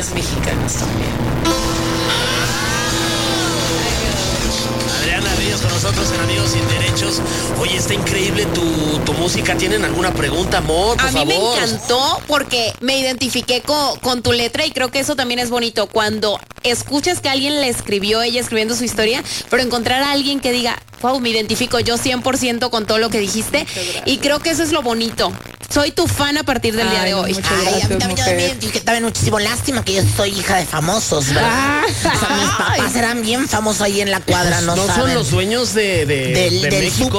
las mexicanas también. Adriana Ríos con nosotros en Amigos Sin Derechos. Oye, está increíble tu música. ¿Tienen alguna pregunta, amor? Por A mí favor. me encantó porque me identifiqué con tu letra y creo que eso también es bonito. Cuando escuchas que alguien le escribió, ella escribiendo su historia, pero encontrar a alguien que diga, wow, me identifico yo 100% con todo lo que dijiste. Y creo que eso es lo bonito. Soy tu fan a partir del día de hoy. Muchas Ay, a mí gracias, también, yo mujer. también dije también muchísimo lástima que yo soy hija de famosos, ¿verdad? O sea, mis papás eran bien famosos ahí en la cuadra, no ¿No saben. son los dueños de del México?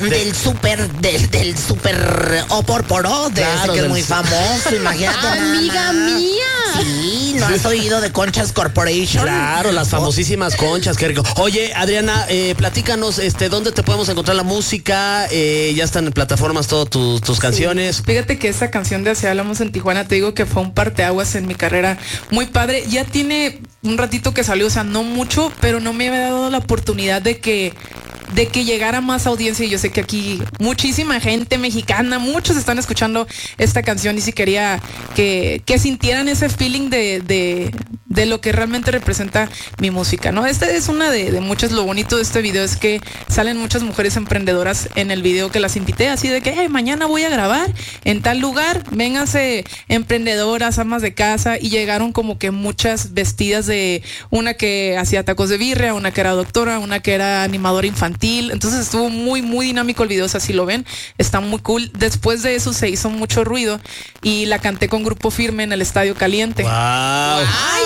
del súper Oporporó, de Claro, ese que es del muy famoso, imagínate. Amiga nada. mía. Sí, ¿no has oído de Conchas Corporation? Claro, las famosísimas conchas, qué rico. Oye, Adriana, platícanos, ¿dónde te podemos encontrar la música? Ya están en plataformas todas tus canciones. Fíjate que esta canción de Así Hablamos en Tijuana, te digo que fue un parteaguas en mi carrera muy padre. Ya tiene un ratito que salió, o sea, no mucho, pero no me había dado la oportunidad de que llegara más audiencia. Y yo sé que aquí muchísima gente mexicana, muchos están escuchando esta canción y si quería que sintieran ese feeling de lo que realmente representa mi música, ¿no? Esta es una de muchas. Lo bonito de este video es que salen muchas mujeres emprendedoras en el video que las invité, así de que mañana voy a grabar en tal lugar, vénganse emprendedoras, amas de casa, y llegaron como que muchas vestidas de una que hacía tacos de birria, una que era doctora, una que era animadora infantil. Entonces estuvo muy, muy dinámico el video, o sea, si lo ven, está muy cool. Después de eso se hizo mucho ruido y la canté con Grupo Firme en el Estadio Caliente. ¡Wow!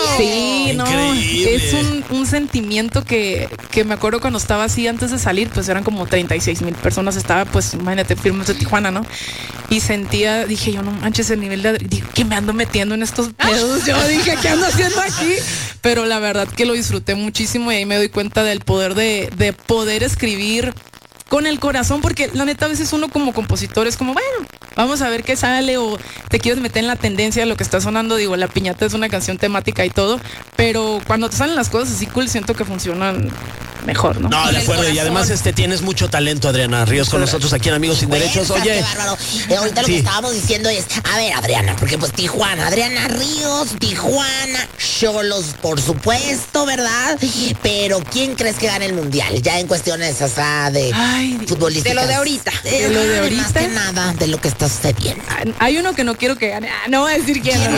Sí, no, Increíble. es un sentimiento que me acuerdo cuando estaba así antes de salir, pues eran como 36,000 personas, estaba pues, imagínate, Firmes de Tijuana, ¿no? Y sentía, dije yo, no manches el nivel dije, que me ando metiendo en estos pedos, yo dije, ¿qué ando haciendo aquí? Pero la verdad que lo disfruté muchísimo y ahí me doy cuenta del poder de poder escribir con el corazón, porque la neta a veces uno como compositor es como, bueno, vamos a ver qué sale, o te quieres meter en la tendencia de lo que está sonando. Digo, La Piñata es una canción temática y todo, pero cuando te salen las cosas así cool, siento que funcionan mejor, ¿no? No, de acuerdo. Y además tienes mucho talento, Adriana Ríos, con nosotros aquí en Amigos Sin Derechos. Fuerza, Oye, qué bárbaro. Ahorita lo que estábamos diciendo es, a ver, Adriana, porque pues Tijuana, Adriana Ríos, Tijuana, Xolos, por supuesto, ¿verdad? Pero ¿quién crees que gane el mundial? Ya en cuestiones, o sea, de futbolísticas. De lo de ahorita. De lo de ahorita. Más que nada de lo que está sucediendo. Hay uno que no quiero que gane. No voy a decir quién. No, Yo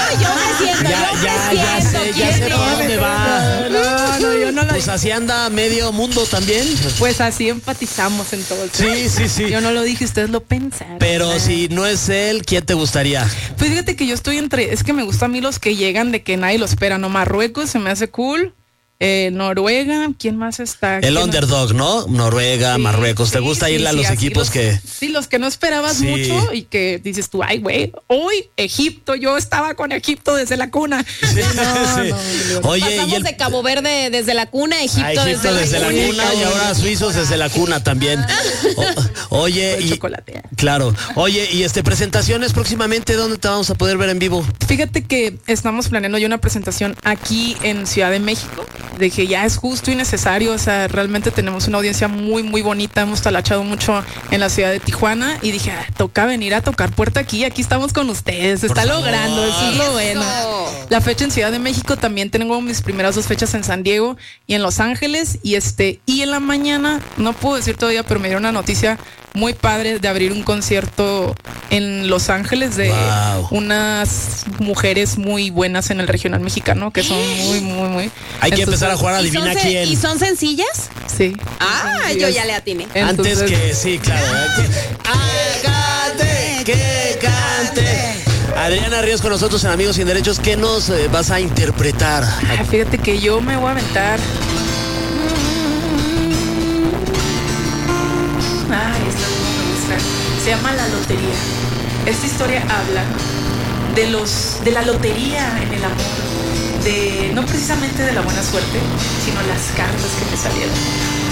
me siento, ya sé por dónde va. no, yo no lo Pues así anda medio mundo también. Pues así empatizamos en todo. Sí. Yo no lo dije, ustedes lo pensaron. Pero si no es él, ¿quién te gustaría? Pues fíjate que yo estoy es que me gustan a mí los que llegan de que nadie lo espera, ¿no? Marruecos se me hace cool. Noruega, ¿quién más está? El underdog, ¿no? Noruega, Sí, Marruecos. ¿Te gusta irle a los así equipos que...? Sí, los que no esperabas Sí. mucho y que dices tú, ay, güey, hoy Egipto, yo estaba con Egipto desde la cuna. Sí. Oye, Pasamos de Cabo Verde desde la cuna a Egipto, Egipto desde la cuna y ahora suizos desde la cuna también. Oye, Con y chocolate. claro. Oye, y presentaciones próximamente, ¿dónde te vamos a poder ver en vivo? Fíjate que estamos planeando ya una presentación aquí en Ciudad de México. De que ya es justo y necesario, o sea, realmente tenemos una audiencia muy, muy bonita, hemos talachado mucho en la ciudad de Tijuana y dije, toca venir a tocar puerta aquí estamos con ustedes, se está logrando, eso es lo bueno. La fecha en Ciudad de México, también tengo mis primeras 2 fechas en San Diego y en Los Ángeles, y en la mañana, no puedo decir todavía, pero me dieron una noticia muy padre de abrir un concierto en Los Ángeles de unas mujeres muy buenas en el regional mexicano, que son muy, muy, muy... Hay que empezar a jugar a adivina quién. ¿Y son sencillas? Sí. Yo ya le atiné. Antes que, sí, claro. Hágate que cante. Adriana Ríos con nosotros en Amigos Sin Derechos. ¿Qué nos vas a interpretar? Fíjate que yo me voy a aventar. Esta me gusta. Se llama La Lotería. Esta historia habla de la lotería en el amor, no precisamente de la buena suerte, sino las cartas que me salieron.